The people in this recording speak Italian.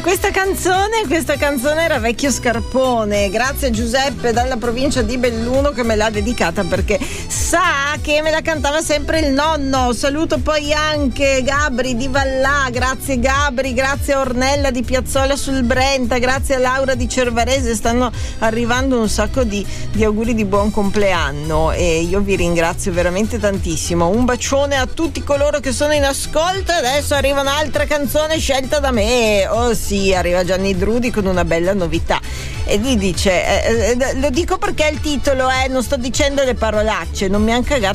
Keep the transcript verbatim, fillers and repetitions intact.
questa canzone, questa canzone era Vecchio Scarpone, grazie a Giuseppe dalla provincia di Belluno che me l'ha dedicata, perché sa che me la cantava sempre il nonno. Saluto poi anche Gabri di Vallà, grazie Gabri, grazie a Ornella di Piazzola sul Brenta, grazie a Laura di Cervarese, stanno arrivando un sacco di, di auguri di buon compleanno e io vi ringrazio veramente tantissimo. Un bacione a tutti coloro che sono in ascolto. Adesso arriva un'altra canzone scelta da me. Oh sì, arriva Gianni Drudi con una bella novità e gli dice eh, eh, lo dico perché il titolo è, non sto dicendo le parolacce, non mi han cagato